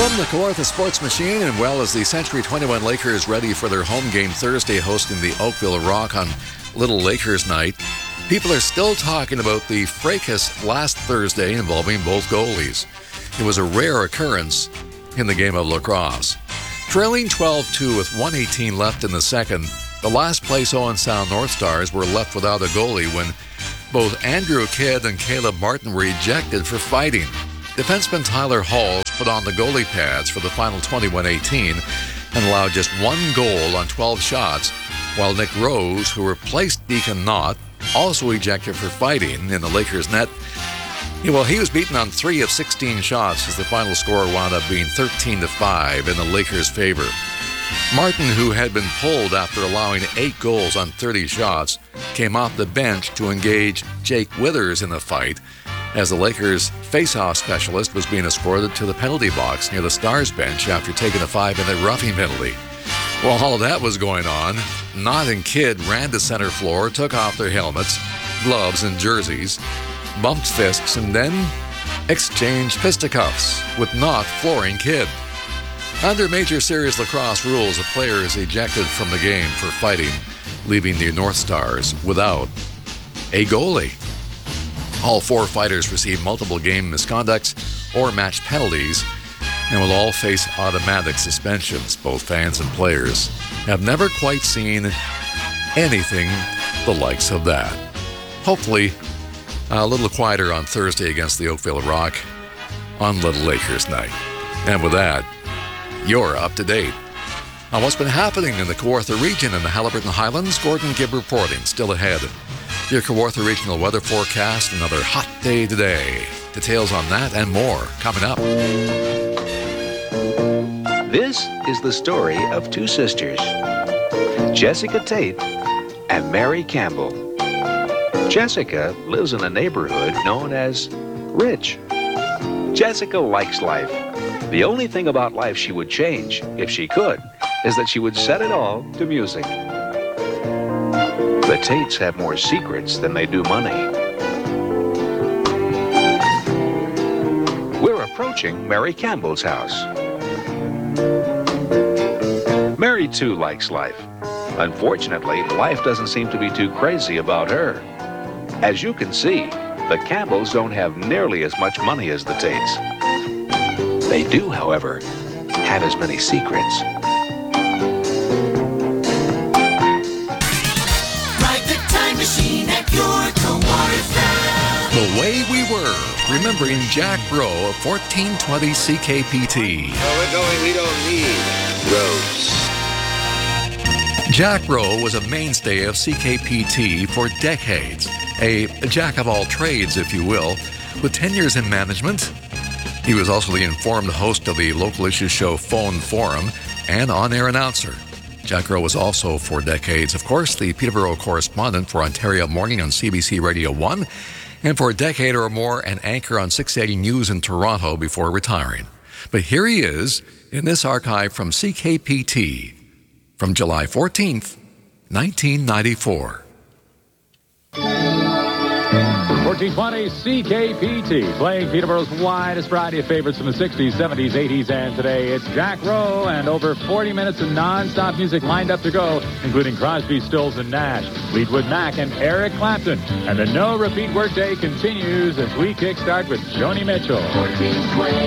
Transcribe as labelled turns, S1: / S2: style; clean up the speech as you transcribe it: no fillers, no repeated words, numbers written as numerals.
S1: From the Kawartha Sports Machine, and well, as the Century 21 Lakers ready for their home game Thursday hosting the Oakville Rock on Little Lakers Night, people are still talking about the fracas last Thursday involving both goalies. It was a rare occurrence in the game of lacrosse. Trailing 12-2 with 1:18 left in the second, the last place Owen Sound North Stars were left without a goalie when both Andrew Kidd and Caleb Martin were ejected for fighting. Defenseman Tyler Halls put on the goalie pads for the final 21-18 and allowed just one goal on 12 shots, while Nick Rose, who replaced Deacon Knott, also ejected for fighting in the Lakers' net. Well, he was beaten on 3 of 16 shots as the final score wound up being 13-5 in the Lakers' favor. Martin, who had been pulled after allowing 8 goals on 30 shots, came off the bench to engage Jake Withers in the fight, as the Lakers' face-off specialist was being escorted to the penalty box near the Stars bench after taking a 5-minute roughing penalty. While all of that was going on, Knott and Kidd ran to center floor, took off their helmets, gloves, and jerseys, bumped fists, and then exchanged fisticuffs, with Knott flooring Kidd. Under Major Series lacrosse rules, a player is ejected from the game for fighting, leaving the North Stars without a goalie. All 4 fighters receive multiple game misconducts or match penalties and will all face automatic suspensions. Both fans and players have never quite seen anything the likes of that. Hopefully, a little quieter on Thursday against the Oakville Rock on Little Lakers Night. And with that, you're up to date on what's been happening in the Kawartha region and the Haliburton Highlands. Gordon Gibb reporting. Still ahead, your Kawartha Regional Weather Forecast. Another hot day today. Details on that and more coming up.
S2: This is the story of 2 sisters, Jessica Tate and Mary Campbell. Jessica lives in a neighborhood known as Rich. Jessica likes life. The only thing about life she would change, if she could, is that she would set it all to music. The Tates have more secrets than they do money. We're approaching Mary Campbell's house. Mary, too, likes life. Unfortunately, life doesn't seem to be too crazy about her. As you can see, the Campbells don't have nearly as much money as the Tates. They do, however, have as many secrets.
S1: The Way We Were, remembering Jack Rowe of 1420 CKPT.
S3: We don't need roads.
S1: Jack Rowe was a mainstay of CKPT for decades, a jack of all trades, if you will, with 10 years in management. He was also the informed host of the local issue show Phone Forum and on-air announcer. Jack Rowe was also, for decades, of course, the Peterborough correspondent for Ontario Morning on CBC Radio 1, and for a decade or more, an anchor on 680 News in Toronto before retiring. But here he is in this archive from CKPT from July 14th, 1994.
S4: 1420 CKPT, playing Peterborough's widest variety of favorites from the 60s, 70s, 80s, and today. It's Jack Rowe, and over 40 minutes of non-stop music lined up to go, including Crosby, Stills, and Nash, Fleetwood Mac, and Eric Clapton. And the no-repeat workday continues as we kickstart with Joni Mitchell. 1420.